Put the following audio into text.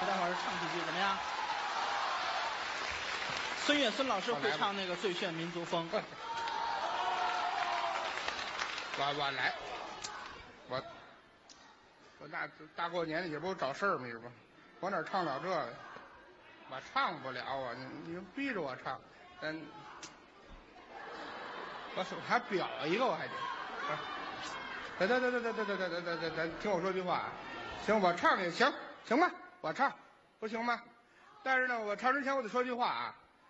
给大伙儿唱几句怎么样？孙越孙老师会唱那个《最炫民族风》。 我来，我大过年的也不找事儿嘛，是吧？我哪唱了这个？我唱不了啊！你逼着我唱，我手还表一个，我还得。得，听我说句话啊！行，我唱也行，行吧？我唱不行吗？但是呢，我唱之前我得说句话啊！